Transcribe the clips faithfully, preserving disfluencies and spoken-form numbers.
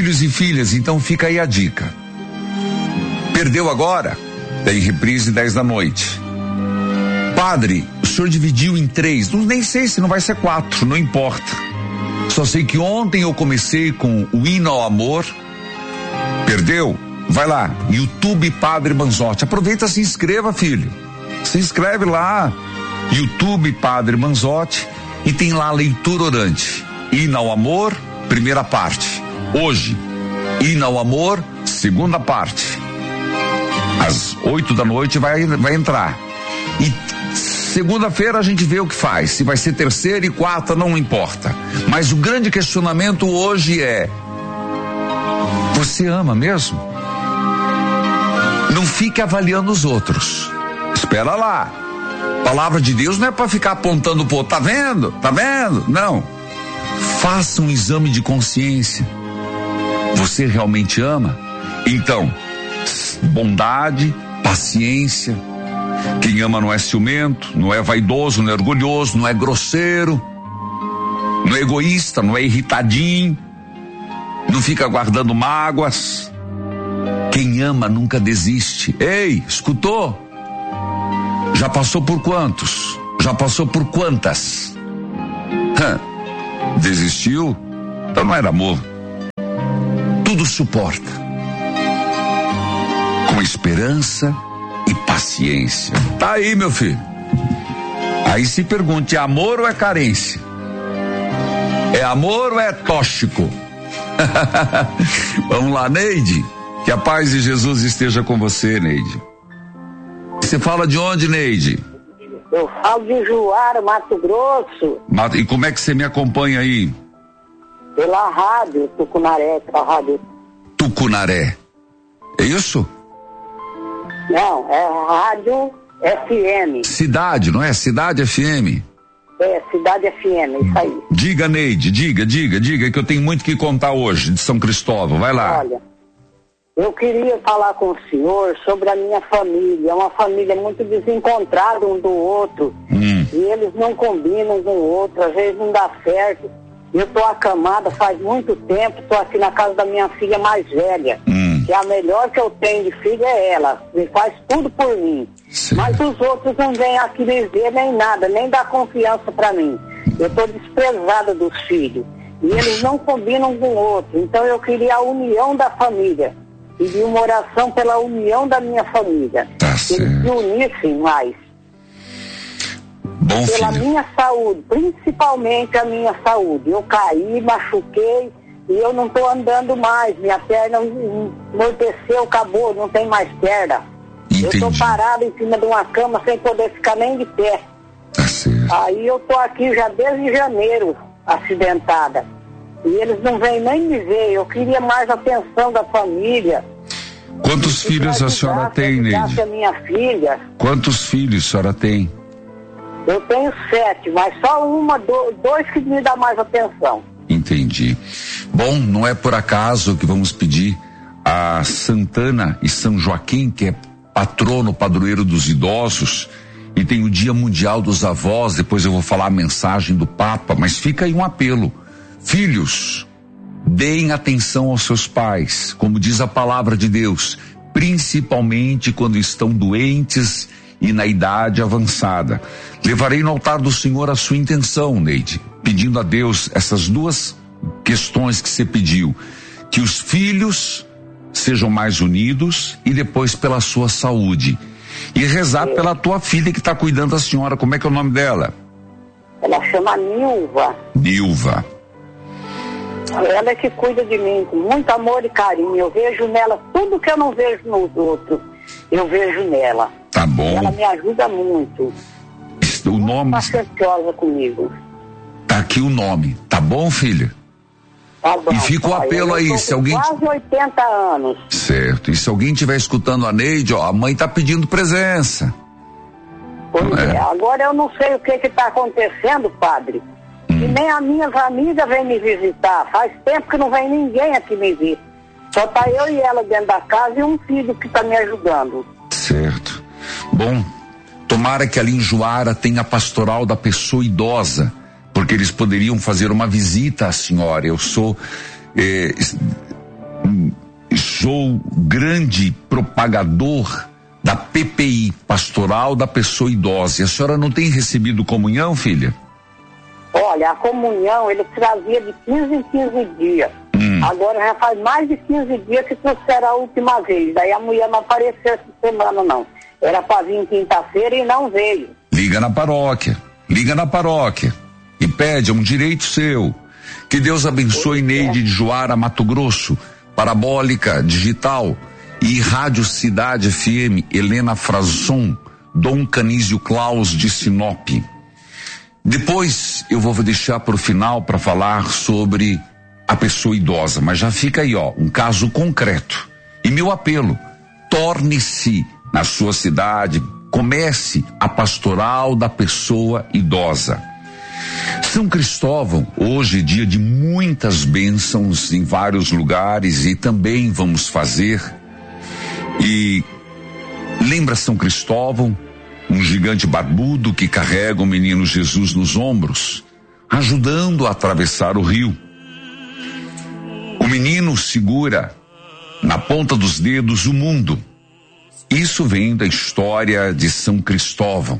Filhos e filhas, então fica aí a dica. Perdeu agora? Tem reprise dez da noite. Padre, o senhor dividiu em três, não, nem sei se não vai ser quatro, não importa. Só sei que ontem eu comecei com o hino ao amor. Perdeu? Vai lá, YouTube Padre Manzotti. Aproveita, se inscreva, filho. Se inscreve lá, YouTube Padre Manzotti, e tem lá a leitura orante. Hino ao amor, primeira parte. Hoje, hino ao amor, segunda parte. Às oito da noite vai, vai entrar. E segunda-feira a gente vê o que faz. Se vai ser terceira e quarta, não importa. Mas o grande questionamento hoje é: você ama mesmo? Não fique avaliando os outros. Espera lá. Palavra de Deus não é para ficar apontando pro outro. Tá vendo? Tá vendo? Não. Faça um exame de consciência. Você realmente ama? Então, bondade, paciência. Quem ama não é ciumento, não é vaidoso, não é orgulhoso, não é grosseiro, não é egoísta, não é irritadinho, não fica guardando mágoas. Quem ama nunca desiste. Ei, escutou? Já passou por quantos? Já passou por quantas? Hã? Desistiu? Então não era amor. Tudo suporta. Com esperança e paciência. Tá aí, meu filho. Aí se pergunte, é amor ou é carência? É amor ou é tóxico? Vamos lá, Neide. Que a paz de Jesus esteja com você, Neide. Você fala de onde, Neide? Eu falo de Juara, Mato Grosso. E como é que você me acompanha aí? Pela rádio Tucunaré, pela rádio. Tucunaré. É isso? Não, é rádio F M. Cidade, não é? Cidade F M. É, Cidade F M, isso aí. Diga, Neide, diga, diga, diga, que eu tenho muito que contar hoje de São Cristóvão. Vai lá. Olha, eu queria falar com o senhor sobre a minha família. É uma família muito desencontrada um do outro. Hum. E eles não combinam um com o outro, às vezes não dá certo. Eu tô acamada faz muito tempo, tô aqui na casa da minha filha mais velha. Hum. E a melhor que eu tenho de filha é ela. Me faz tudo por mim. Sim. Mas os outros não vêm aqui me ver nem nada, nem dá confiança pra mim. Eu tô desprezada dos filhos. E eles não combinam um com o outro. Então eu queria a união da família. Pedi uma oração pela união da minha família. Tá que certo. eles se unissem mais. Bom, Pela filho. minha saúde, principalmente a minha saúde. Eu caí, machuquei e eu não estou andando mais. Minha perna amorteceu, acabou, não tem mais perna. Entendi. Eu estou parada em cima de uma cama sem poder ficar nem de pé. Tá certo. Aí eu estou aqui já desde janeiro, acidentada. E eles não vêm nem me ver. Eu queria mais atenção da família. Quantos E filhos pra a senhora ajudar, tem, pra ajudar Neide? a minha filha. Quantos filhos a senhora tem? Eu tenho sete, mas só uma, do, dois que me dá mais atenção. Entendi. Bom, não é por acaso que vamos pedir a Santana e São Joaquim, que é patrono, padroeiro dos idosos, e tem o Dia Mundial dos Avós. Depois eu vou falar a mensagem do Papa, mas fica aí um apelo. Filhos, deem atenção aos seus pais, como diz a palavra de Deus, principalmente quando estão doentes e na idade avançada. Levarei no altar do Senhor a sua intenção, Neide, pedindo a Deus essas duas questões que você pediu, que os filhos sejam mais unidos e depois pela sua saúde. E rezar pela tua filha que está cuidando da senhora. Como é que é o nome dela? Ela chama Nilva. Nilva. Ela é que cuida de mim com muito amor e carinho. Eu vejo nela tudo que eu não vejo nos outros. Eu vejo nela. Tá bom. Ela me ajuda muito. O nome. Pacienciosa comigo. Tá aqui o nome. Tá bom, filha? Tá bom, E fica o pai. apelo Eu aí, tô se com alguém- quase oitenta anos. Certo. E se alguém estiver escutando a Neide, ó, a mãe tá pedindo presença. Pois É. é. Agora eu não sei o que que tá acontecendo, padre. Hum. E nem as minhas amigas vêm me visitar. Faz tempo que não vem ninguém aqui me ver. Só tá eu e ela dentro da casa e um filho que tá me ajudando. Certo. Bom, tomara que ali em Juara tenha a pastoral da pessoa idosa, porque eles poderiam fazer uma visita à senhora. Eu sou, eh, sou grande propagador da P P I, Pastoral da Pessoa Idosa. E a senhora não tem recebido comunhão, filha? Olha, a comunhão ele trazia de quinze em quinze dias. Hum. Agora já faz mais de quinze dias que trouxeram a última vez. Daí a mulher não apareceu essa semana, não. Era para vir quinta-feira e não veio. Liga na paróquia, liga na paróquia e pede, é um direito seu. Que Deus abençoe Neide de Joara, Mato Grosso, Parabólica Digital e Rádio Cidade F M, Helena Frazon, Dom Canísio Claus de Sinop. Depois eu vou deixar para o final para falar sobre a pessoa idosa, mas já fica aí, ó, um caso concreto. E meu apelo, torne-se na sua cidade, comece a pastoral da pessoa idosa. São Cristóvão, hoje é dia de muitas bênçãos em vários lugares e também vamos fazer. E lembra São Cristóvão, um gigante barbudo que carrega o menino Jesus nos ombros, ajudando a atravessar o rio. O menino segura na ponta dos dedos o mundo. Isso vem da história de São Cristóvão.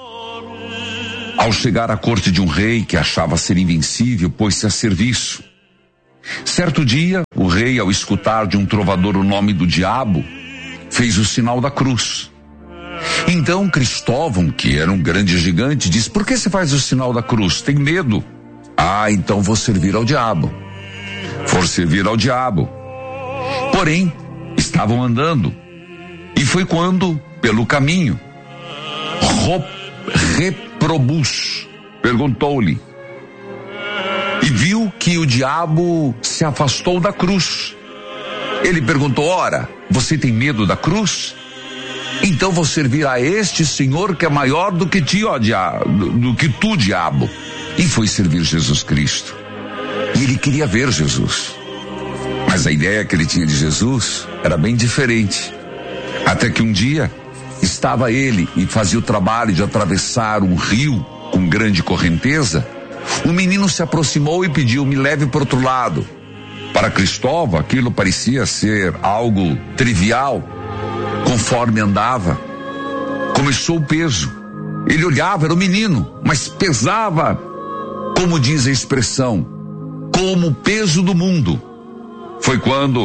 Ao chegar à corte de um rei que achava ser invencível, pôs-se a serviço. Certo dia, o rei, ao escutar de um trovador o nome do diabo, fez o sinal da cruz. Então Cristóvão, que era um grande gigante, disse: por que você faz o sinal da cruz? Tem medo? Ah, então vou servir ao diabo. For servir ao diabo. Porém, estavam andando. E foi quando, pelo caminho, Ro, Reprobus perguntou-lhe. E viu que o diabo se afastou da cruz. Ele perguntou: ora, você tem medo da cruz? Então vou servir a este Senhor que é maior do que ti, ó diabo, do, do que tu, diabo. E foi servir Jesus Cristo. E ele queria ver Jesus. Mas a ideia que ele tinha de Jesus era bem diferente. Até que um dia estava ele e fazia o trabalho de atravessar um rio com grande correnteza. O menino se aproximou e pediu: me leve para outro lado. Para Cristóvão aquilo parecia ser algo trivial. Conforme andava, começou o peso. Ele olhava, era o menino, mas pesava, como diz a expressão, como o peso do mundo. Foi quando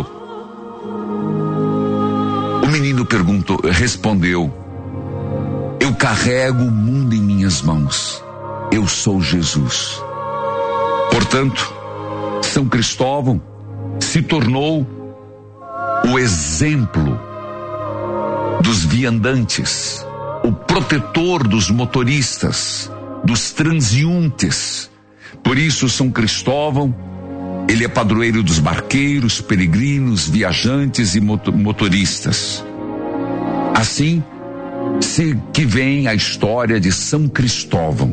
o menino perguntou, respondeu: eu carrego o mundo em minhas mãos. Eu sou Jesus. Portanto, São Cristóvão se tornou o exemplo dos viandantes, o protetor dos motoristas, dos transeuntes. Por isso, São Cristóvão, ele é padroeiro dos barqueiros, peregrinos, viajantes e motoristas. Assim, se que vem a história de São Cristóvão.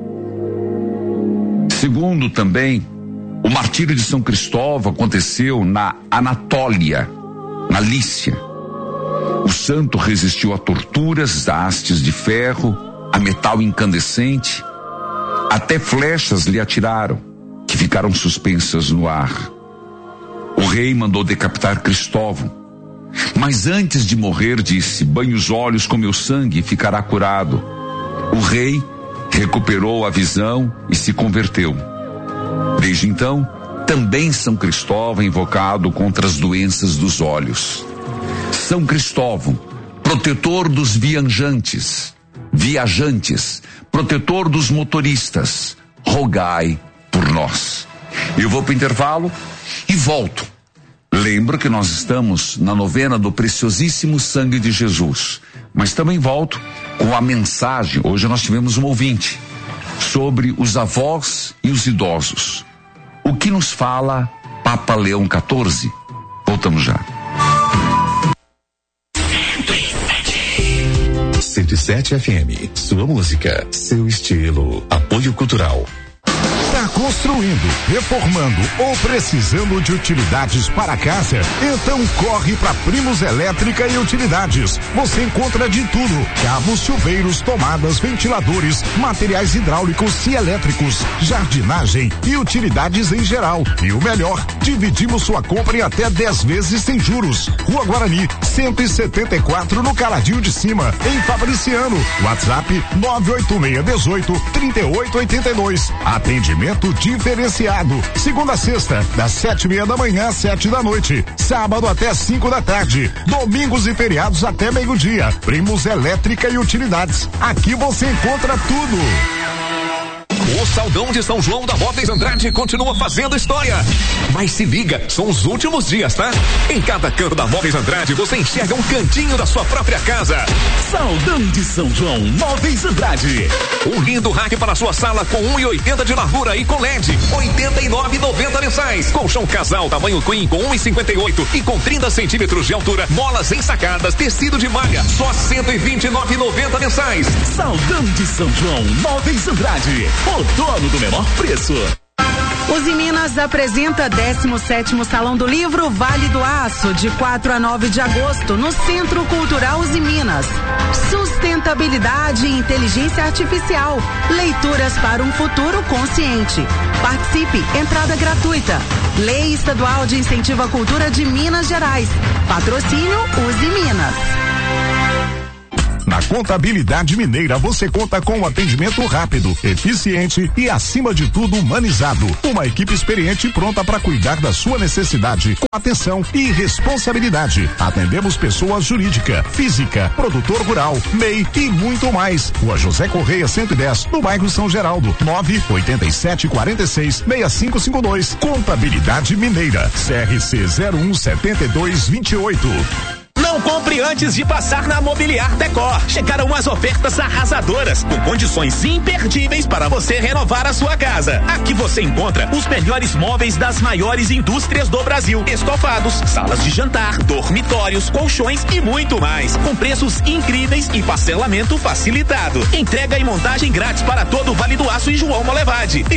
Segundo também, o martírio de São Cristóvão aconteceu na Anatólia, na Lícia. O santo resistiu a torturas, a hastes de ferro, a metal incandescente. Até flechas lhe atiraram, que ficaram suspensas no ar. O rei mandou decapitar Cristóvão. Mas antes de morrer disse: banhe os olhos com meu sangue e ficará curado. O rei recuperou a visão e se converteu. Desde então, também São Cristóvão é invocado contra as doenças dos olhos. São Cristóvão, protetor dos viajantes, viajantes, protetor dos motoristas, rogai por nós. Eu vou para o intervalo e volto. Lembro que nós estamos na novena do preciosíssimo sangue de Jesus, mas também volto com a mensagem. Hoje nós tivemos um ouvinte sobre os avós e os idosos. O que nos fala Papa Leão quatorze? Voltamos já. cento e sete F M, sua música, seu estilo, apoio cultural. Tá construindo, reformando ou precisando de utilidades para casa? Então corre para Primos Elétrica e Utilidades. Você encontra de tudo: cabos, chuveiros, tomadas, ventiladores, materiais hidráulicos e elétricos, jardinagem e utilidades em geral. E o melhor, dividimos sua compra em até dez vezes sem juros. Rua Guarani, cento e setenta e quatro, no Caladinho de Cima, em Fabriciano. WhatsApp nove oito seis um oito, três oito oito dois. Atendimento diferenciado. Segunda a sexta, das sete e meia da manhã às sete da noite. Sábado até cinco da tarde. Domingos e feriados até meio-dia. Primos Elétrica e Utilidades. Aqui você encontra tudo. O Saldão de São João da Móveis Andrade continua fazendo história. Mas se liga, são os últimos dias, tá? Em cada canto da Móveis Andrade você enxerga um cantinho da sua própria casa. Saldão de São João Móveis Andrade. Um lindo rack para a sua sala com um e oitenta de largura e com L E D. oitenta e nove e noventa mensais. Colchão casal tamanho queen com um e cinquenta e oito e com trinta centímetros de altura. Molas ensacadas, tecido de malha. Só cento e vinte e nove e noventa mensais. Saldão de São João Móveis Andrade. O dono do menor preço. Os Minas apresenta décimo sétimo Salão do Livro Vale do Aço, de quatro a nove de agosto, no Centro Cultural Os Minas. Sustentabilidade e inteligência artificial. Leituras para um futuro consciente. Participe, entrada gratuita. Lei Estadual de Incentivo à Cultura de Minas Gerais. Patrocínio Use Minas. Na Contabilidade Mineira você conta com um atendimento rápido, eficiente e, acima de tudo, humanizado. Uma equipe experiente pronta para cuidar da sua necessidade com atenção e responsabilidade. Atendemos pessoa jurídica, física, produtor rural, M E I e muito mais. Rua José Correia cento e dez, no bairro São Geraldo. nove oito sete, quatro seis, seis cinco cinco dois. Contabilidade Mineira. C R C zero um sete dois dois oito. Não compre antes de passar na Mobiliar Decor. Chegaram as ofertas arrasadoras, com condições imperdíveis para você renovar a sua casa. Aqui você encontra os melhores móveis das maiores indústrias do Brasil. Estofados, salas de jantar, dormitórios, colchões e muito mais. Com preços incríveis e parcelamento facilitado. Entrega e montagem grátis para todo o Vale do Aço e João Molevade.